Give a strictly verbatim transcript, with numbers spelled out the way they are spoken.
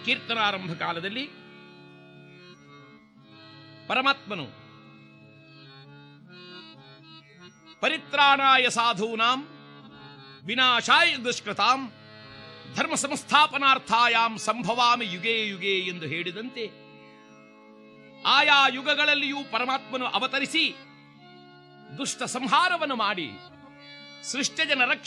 ಕೀರ್ತನಾರಂಭ ಕಾಲದಲ್ಲಿ ಪರಮಾತ್ಮನು ಪರಿತ್ರಾಣಾಯ ಸಾಧೂನಾಂ ವಿನಾಶಾಯ ದುಷ್ಕೃತಾಂ ಧರ್ಮ ಸಂಸ್ಥಾಪನಾರ್ಥಾಯಾಂ ಸಂಭವಾಮಿ ಯುಗೇ ಯುಗೇ ಎಂದು ಹೇಳಿದಂತೆ ಆಯಾ ಯುಗಗಳಲ್ಲಿಯೂ ಪರಮಾತ್ಮನು ಅವತರಿಸಿ ದುಷ್ಟ ಸಂಹಾರವನ್ನು ಮಾಡಿ ಸೃಷ್ಟಜನ ರಕ್ಷ